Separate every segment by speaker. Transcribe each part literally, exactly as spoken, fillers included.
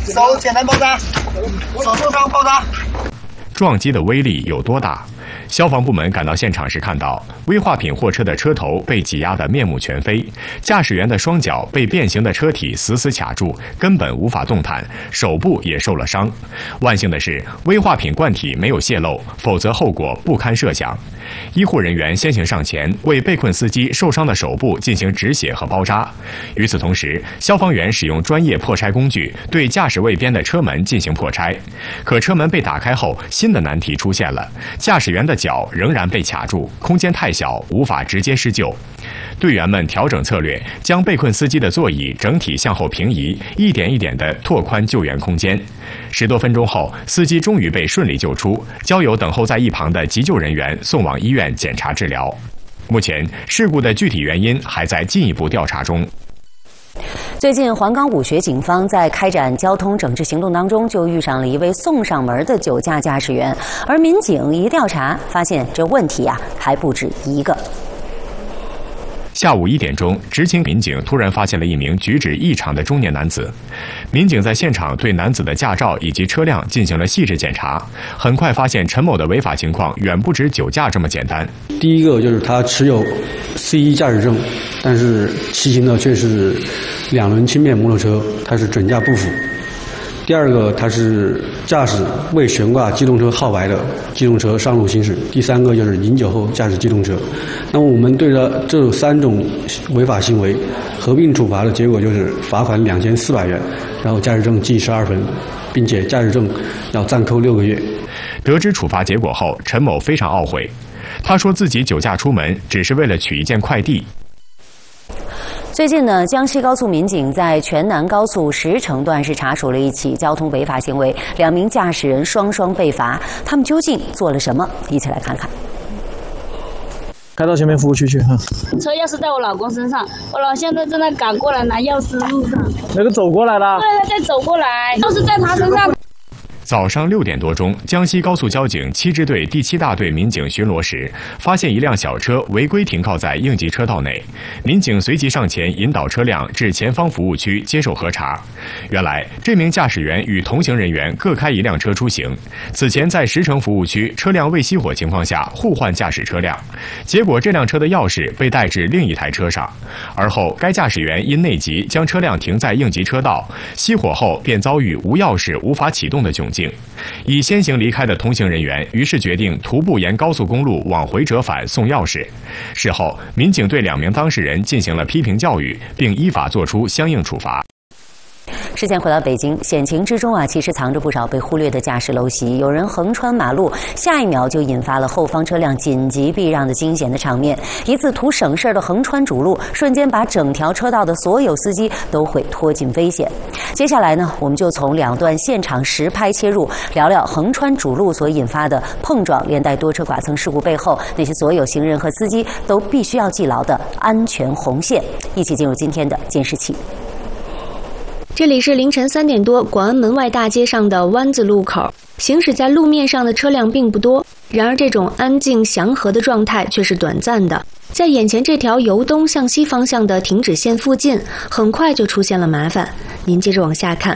Speaker 1: 手简单包扎，手受伤包扎。
Speaker 2: 撞击的威力有多大？消防部门赶到现场时，看到危化品货车的车头被挤压得面目全非，驾驶员的双脚被变形的车体死死卡住，根本无法动弹，手部也受了伤。万幸的是，危化品罐体没有泄漏，否则后果不堪设想。医护人员先行上前，为被困司机受伤的手部进行止血和包扎。与此同时，消防员使用专业破拆工具对驾驶位边的车门进行破拆。可车门被打开后，新的难题出现了，驾驶员的脚仍然被卡住，空间太小，无法直接施救。队员们调整策略，将被困司机的座椅整体向后平移，一点一点地拓宽救援空间。十多分钟后，司机终于被顺利救出，交由等候在一旁的急救人员送往医院检查治疗。目前，事故的具体原因还在进一步调查中。
Speaker 3: 最近，黄冈武学警方在开展交通整治行动当中，就遇上了一位送上门的酒驾驾驶员，而民警一调查，发现这问题呀、啊、还不止一个。
Speaker 2: 下午一点钟，执勤民警突然发现了一名举止异常的中年男子。民警在现场对男子的驾照以及车辆进行了细致检查，很快发现陈某的违法情况远不止酒驾这么简单。
Speaker 4: 第一个就是他持有 C 一 驾驶证，但是骑行的却是两轮轻便摩托车，他是准驾不符。第二个，他是驾驶未悬挂机动车号牌的机动车上路行驶。第三个就是饮酒后驾驶机动车。那么我们对着这三种违法行为合并处罚的结果就是罚款两千四百元，然后驾驶证记十二分，并且驾驶证要暂扣六个月。
Speaker 2: 得知处罚结果后，陈某非常懊悔，他说自己酒驾出门只是为了取一件快递。
Speaker 3: 最近呢，江西高速民警在全南高速石城段是查处了一起交通违法行为，两名驾驶人双双被罚，他们究竟做了什么？一起来看看。
Speaker 5: 开到前面服务区去哈。
Speaker 6: 车钥匙在我老公身上，我老现在正在赶过来拿钥匙路上。
Speaker 5: 那个走过来了？
Speaker 6: 对，他在走过来，钥匙在他身上。
Speaker 2: 早上六点多钟，江西高速交警七支队第七大队民警巡逻时，发现一辆小车违规停靠在应急车道内，民警随即上前引导车辆至前方服务区接受核查。原来，这名驾驶员与同行人员各开一辆车出行，此前在石城服务区车辆未熄火情况下互换驾驶车辆，结果这辆车的钥匙被带至另一台车上，而后该驾驶员因内急将车辆停在应急车道，熄火后便遭遇无钥匙无法启动的窘境。已先行离开的同行人员于是决定徒步沿高速公路往回折返送钥匙。事后，民警对两名当事人进行了批评教育，并依法作出相应处罚。
Speaker 3: 之前回到北京，险情之中啊，其实藏着不少被忽略的驾驶陋习。有人横穿马路，下一秒就引发了后方车辆紧急避让的惊险的场面。一次图省事的横穿主路，瞬间把整条车道的所有司机都会拖进危险。接下来呢，我们就从两段现场实拍切入，聊聊横穿主路所引发的碰撞，连带多车剐蹭事故背后那些所有行人和司机都必须要记牢的安全红线。一起进入今天的监视器。
Speaker 7: 这里是凌晨三点多，广安门外大街上的弯子路口，行驶在路面上的车辆并不多，然而这种安静祥和的状态却是短暂的。在眼前这条由东向西方向的停止线附近，很快就出现了麻烦。您接着往下看。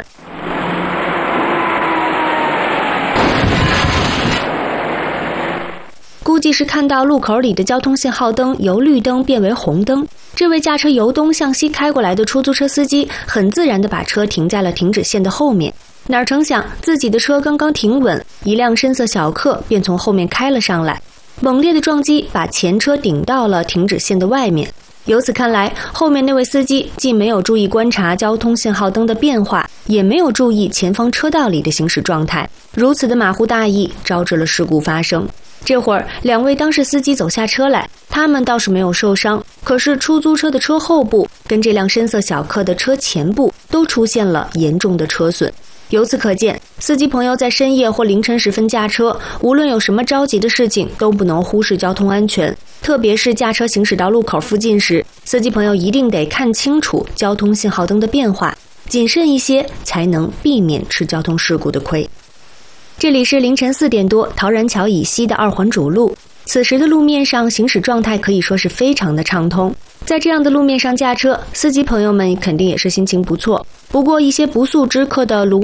Speaker 7: 估计是看到路口里的交通信号灯由绿灯变为红灯，这位驾车由东向西开过来的出租车司机很自然地把车停在了停止线的后面。哪成想自己的车刚刚停稳，一辆深色小客便从后面开了上来，猛烈的撞击把前车顶到了停止线的外面。由此看来，后面那位司机既没有注意观察交通信号灯的变化，也没有注意前方车道里的行驶状态，如此的马虎大意，招致了事故发生。这会儿，两位当事司机走下车来，他们倒是没有受伤，可是出租车的车后部跟这辆深色小客的车前部都出现了严重的车损。由此可见，司机朋友在深夜或凌晨时分驾车，无论有什么着急的事情，都不能忽视交通安全。特别是驾车行驶到路口附近时，司机朋友一定得看清楚交通信号灯的变化，谨慎一些，才能避免吃交通事故的亏。这里是凌晨四点多，陶然桥以西的二环主路。此时的路面上行驶状态可以说是非常的畅通，在这样的路面上驾车，司机朋友们肯定也是心情不错。不过一些不速之客的鲁